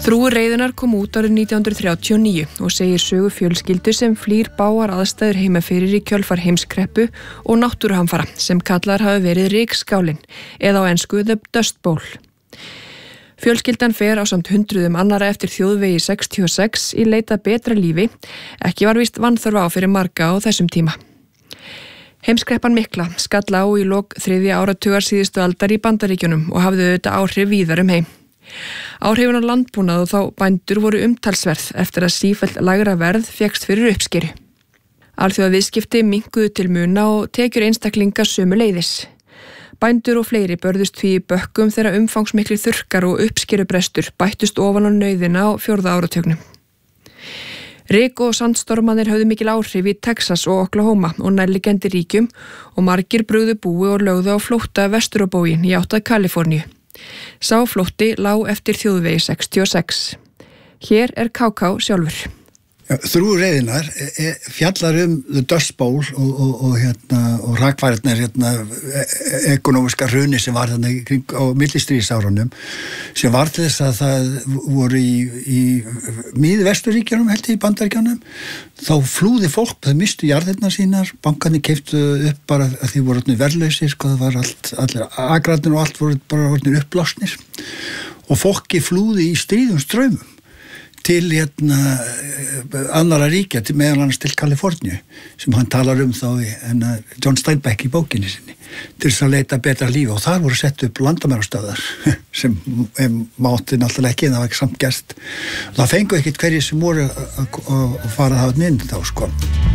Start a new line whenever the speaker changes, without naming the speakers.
Þrúgur reiðinnar kom út árið 1939 og segir sögu fjölskyldu sem flýr bágar aðstæður heima fyrir í kjölfar heimskreppu og náttúruhamfara sem kallar hafi verið rykskálin eða á ensku The Dust Bowl. Fjölskyldan fer ásamt hundruðum annara eftir þjóðvegi 66 í leita betra lífi, ekki var víst vanþörf á fyrir marga á þessum tíma. Heimskreppan mikla skall á í lok 3. áratugar síðustu aldar í Bandaríkjunum og hafði auðvitað áhrif víðar heim. Áhrifin á landbúnað og þá bændur voru umtalsverð eftir að sífellt lægra verð fékkst fyrir uppskeru. Alþjóðaviðskipti minnkuðu til muna og tekjur einstaklinga sömuleiðis. Bændur og fleiri börðust því í bökkum þegar umfangsmiklir þurrkar og uppskerubrestur bættust ofan á nauðina á 4. áratugnum. Ryk og sandstormarnir höfðu mikil áhrif í Texas og Oklahoma og nærliggjandi ríkjum og margir brugðu búi og lögðu á flótta vestur á bóginn í átt að Kaliforníu. Sá flótti lá eftir þjóðvegi 66. Hér er KK sjálfur.
Þrúgur reiðinnar fjallar The Dust Bowl og rakfæriðnar ekonomiska hruni sem var þarna á millistríðsárunum sem var til þess að það voru í miðvesturíkjunum held ég í Bandaríkjunum þá flúði fólk, það mistu jarðirnar sínar bankarnir keyptu upp bara að því voru verðlausir, það var allir agrarnir og allt voru bara uppblásnir og fólki flúði í stríðum straumum til annara ríkja, meðal annars til Kaliforníu, sem hann talar þá John Steinbeck í bókinni sinni, til þess að leita betra lífi og þar voru sett upp landamærastöðvar sem mátti náttúrulega ekki en það var ekki samt gerst. Það fengu ekkert hverjir sem voru að fara það inn þá sko.